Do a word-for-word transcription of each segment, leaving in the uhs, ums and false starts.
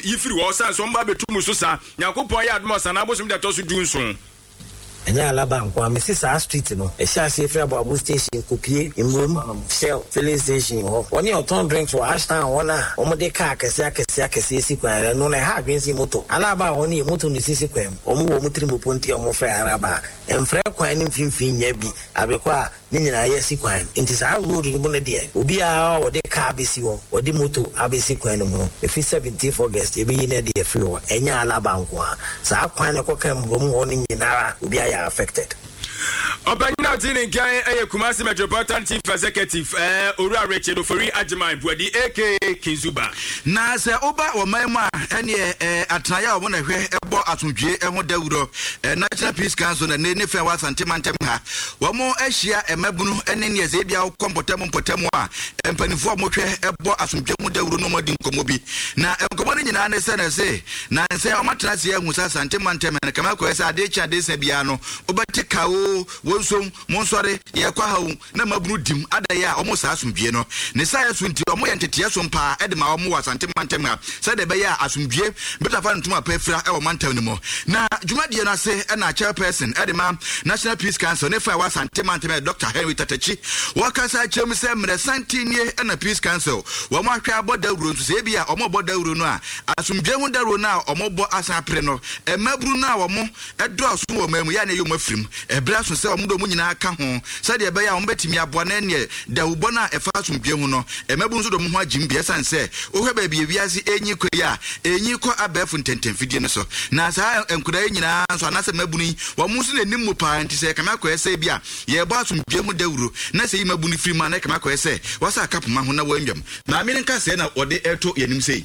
yifiri wo san so mba betu muso sa yakopon ya admo sana bosom de to so dunso enya alaba nkwa me sisa street no e sha se fra Abu station kopie imrom shell filling station ho oni oton drinks for ashtown wona omo de car kese akese akese esi kwa no na ha adwensi moto alaba oni moto ni sisi kwa omo wo mutrim ponti omo fra araba emfra kwa ni mfimfin nya bi abekwa ni nyina yesi kwa nti sa road ni bona de obi a wo de car besi wo wo de moto abesi kwa no mo e fi seventeenth August e bi ni de free wo enya alaba nkwa sa kwa ne kokam bom wo ni nyina obi a affected. Obanyina tini nkai eye Kumasi Metropolitan Chief Executive eh Owura Rachel Ofori Ajiman Buadi aka Kinzuba na se oba wo man mu a ene eh atraya wo na hwe ebo atundwe eho dawuro eh National Peace Council na ne ne fe wa santimantem ha wo mo ahia emabunu ene ne ze bia kompotem potem a empanifo mo hwe ebo atundwe mu dawuro no modi nkomo bi na nkomo ne nyina ne se na se na se o matra se ehu sa santimantem na kama ko ese ade cha de se bia no obati kawo wonsom monsore ye kwa hawo na mabunu dim adaya omo sa asumdue no ne sa yasunti omo yentete so mpa edema omo wasante mantem ha sa de be ya asumdue betafa ntuma pefra e o mantam ne mo na dwumadie no ase e na chairperson edema National Peace Council ne fa wasante mantem Doctor Henry Tatachi wakasa chem se mre santinie e na Peace Council wo mo ahwa abodawuro nso se bia omo bodawuro no a asumdue hu dawuro no a omo bo asapre no e maburu no a wo mo edo aso wo mamu ya na yo mafrim e bra so se omo do mu nyina aka ho se de be ya omo betimi aboa na ne da ubo na e fa asumdue hu no e maburu so do mu ho agim bia sanse wo hwe ba bia wiase enyi ko ya enyi ko abafu ntentemfidie no so na sa enkura nyina so anase mabunu wo mu so na nim pa nti se kama ko ese bia ye bo asumdue mu dawuro na se mabunu firi ma na kama ko ese wasa kapuma ho na wanwam na me nka se na ode eto yenim sei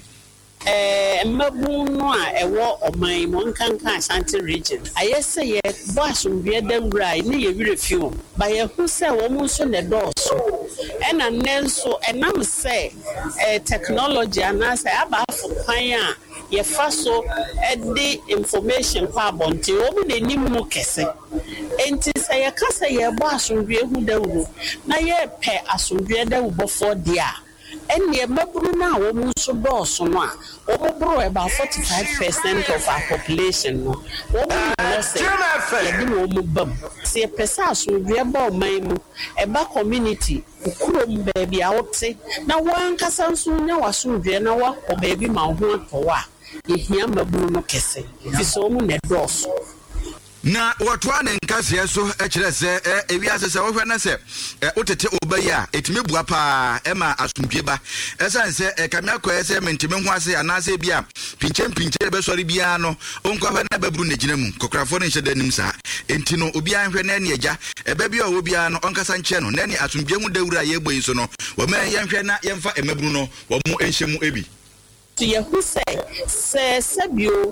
eh mabunu a ewo oman mo nkanka Ashanti region ayese ye boasum bia dawura ni ye wire fium ba ye hu se wo mu so ne doso ena nenso enam se eh technology anase aba afu kwan a ye faso edi information pa bonti wo mu ne nimu kese enti se ye kasa ye boasum bia hu dawuro na ye pe asum bia dawubo for dia ene maburu na wo mu so doso no a wo bro about forty-five percent of our population no wo mu say ye di wo mu bam se pesa so bia ba man mu e ba community ukurom baby a wote na wan kasa nso nya waso bia na wa ko baby ma ho atwa ye hia maburu no kese fi so mu ne doso na watwa ne nkase so e kire se e wi ase se wo hwe na se otete obayi a etime bua pa e ma asumdue ba esan se e kamia ko ese mentime ho ase anase bia pinche pinche be sori bia no onko hwe na baburu ne gina mu kokrafo ne hyeda nim sa enti no obi an hwe na ne agya e ba bia wo bia no onkasa nche no na ne asumdue mu dawura ye gboyin so no wo ma ye hwe na ye mfa emaburu no wo mu enhyemu ebi to ye who say se sebio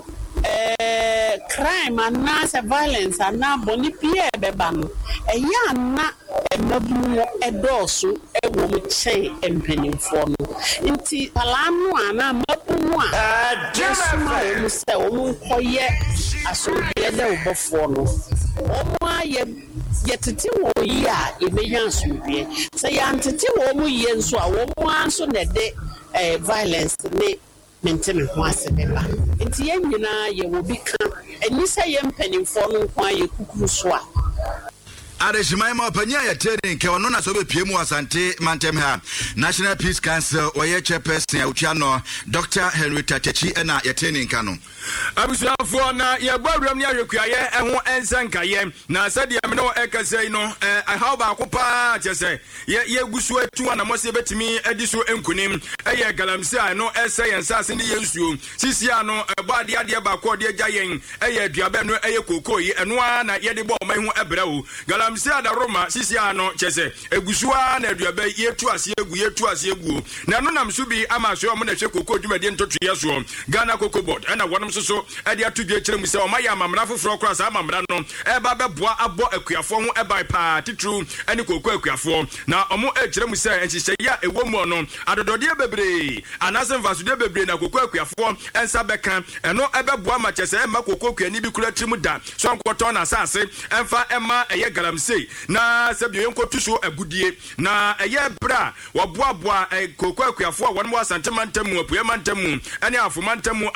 eh crime and violence and na boni pie beba no eya na emabunu edoso ewo mu chen empanimfo no nti palano ana mabunu a jesu mu se o mu koye asodie da ubofo no o ma ye yetete wo yi a ebeyan asodie se ya ntete wo mu ye nso a wo mu anso na de eh violence ne maintain kwase beba enti ye nyina ye wo bi ka eni se ye mpanimfo no kwa ye kukuru so a Arishimai ma panya ya training ke wono na so be piemu asante mantem ha National Peace Council oye chairperson ya uchiano Doctor Henry Tatachi ena ya training kanu abusuafo na ye gbawram ni ahwekua ye eho ensanka ye na sadia me no ekasei no eh how ba kopa chese ye ye gusu atu na mo se betimi ediso enkunim eye galamsi a no ese yensase ni yensuo sisi ano ebade ade ba ko de agya yen eye aduabe no eye kokoyi eno na ye de bo man ho ebrawo galamsi ada Roma sisi ano chese egusua na aduabe ye tu ase egu ye tu ase egu na no nam so bi ama so mo na hwe kokko dwumade ntotu ye so Ghana Cocoa Board ena wonom so e dia tudwe kire mu se o maya mamra foforo kra sa mamra no e ba beboa abo akuafo ho e bai pa titru ene kokko akuafo na omo e kire mu se enhihye ya ewo mu no adodode bebre anase mvasude bebre na kokko akuafo ensa beka eno e beboa ma chese e ma kokko akuani bi kura trimu da so ankoto na asase emfa ema eye galamsey na sebio yenkotu so agudie na eye bra wo boa boa kokko akuafo wonmo asante mantamu apuye mantamu ene afo mantamu